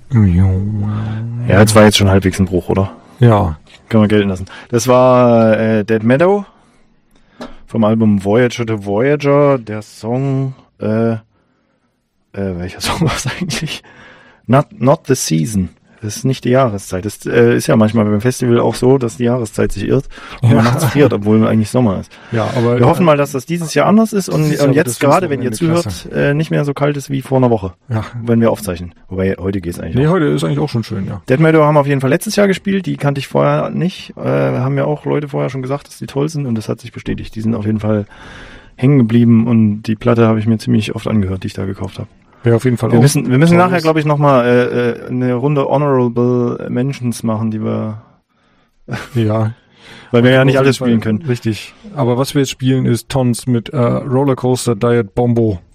Ja, das war jetzt schon halbwegs ein Bruch, oder? Ja. Kann man gelten lassen. Das war Dead Meadow vom Album Voyager to Voyager. Der Song, welcher Song war es eigentlich? Not the Season. Das ist nicht die Jahreszeit. Das ist ja manchmal beim Festival auch so, dass die Jahreszeit sich irrt und man nachts friert, obwohl eigentlich Sommer ist. Ja, aber wir hoffen mal, dass das dieses Jahr anders ist und jetzt gerade, wenn ihr zuhört, nicht mehr so kalt ist wie vor einer Woche, wenn wir aufzeichnen. Wobei, heute geht's eigentlich heute ist eigentlich auch schon schön, ja. Dead Meadow haben wir auf jeden Fall letztes Jahr gespielt, die kannte ich vorher nicht. Haben ja auch Leute vorher schon gesagt, dass die toll sind und das hat sich bestätigt. Die sind auf jeden Fall hängen geblieben und die Platte habe ich mir ziemlich oft angehört, die ich da gekauft habe. Ja, auf jeden Fall. Wir müssen nachher, glaube ich, nochmal eine Runde Honorable Mentions machen, die wir... Ja. Weil wir ja nicht alles spielen können. Richtig. Aber was wir jetzt spielen ist Tons mit Rollercoaster Diet Bombo.